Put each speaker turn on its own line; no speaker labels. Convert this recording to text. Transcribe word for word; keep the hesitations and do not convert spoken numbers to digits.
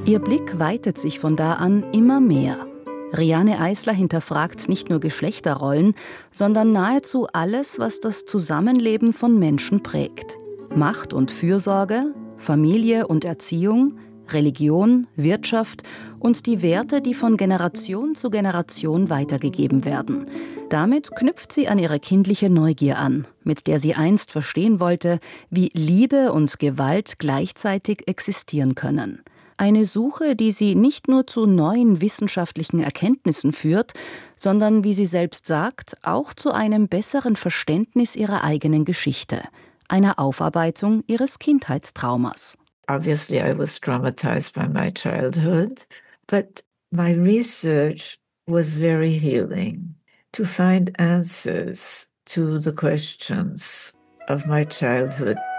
Ihr Blick weitet sich von da an immer mehr. Riane Eisler hinterfragt nicht nur Geschlechterrollen, sondern nahezu alles, was das Zusammenleben von Menschen prägt. Macht und Fürsorge, Familie und Erziehung, Religion, Wirtschaft und die Werte, die von Generation zu Generation weitergegeben werden. Damit knüpft sie an ihre kindliche Neugier an, mit der sie einst verstehen wollte, wie Liebe und Gewalt gleichzeitig existieren können. Eine Suche, die sie nicht nur zu neuen wissenschaftlichen Erkenntnissen führt, sondern, wie sie selbst sagt, auch zu einem besseren Verständnis ihrer eigenen Geschichte, einer Aufarbeitung ihres Kindheitstraumas.
Obviously, I was traumatized by my childhood, but my research was very healing to find answers to the questions of my childhood.